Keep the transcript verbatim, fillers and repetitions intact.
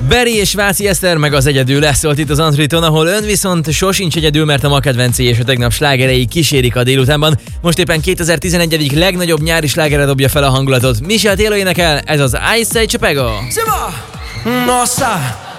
Beri és Váci Eszter meg az Egyedül lesz szólt itt az Antriton, ahol ön viszont sosincs egyedül, mert a ma kedvencé és a tegnap slágerei kísérik a délutánban. Most éppen kétezer-tizenegy egyik legnagyobb nyári slágere dobja fel a hangulatot. Michel Télo énekel, ez az Ice Age Chapego. Nossa!